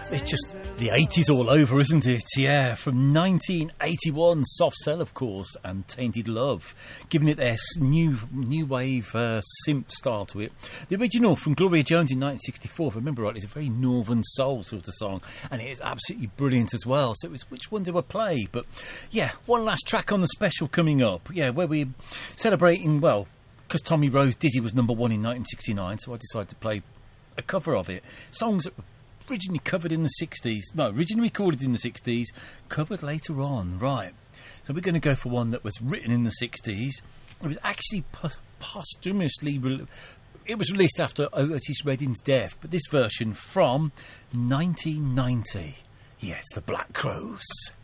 It's just the 80s all over, isn't it? Yeah, from 1981, Soft Cell, of course, and Tainted Love, giving it their new wave synth style to it. The original from Gloria Jones in 1964, if I remember right, is a very Northern Soul sort of song, and it is absolutely brilliant as well. So it was which one do I play? But yeah, one last track on the special coming up. Yeah, where we're celebrating, well, because Tommy Rose Dizzy was number one in 1969, so I decided to play a cover of it. Songs that were originally covered in the 60s. No, originally recorded in the 60s, covered later on. Right. So we're going to go for one that was written in the 60s. It was actually posthumously... It was released after Otis Redding's death, but this version from 1990. Yeah, it's the Black Crowes.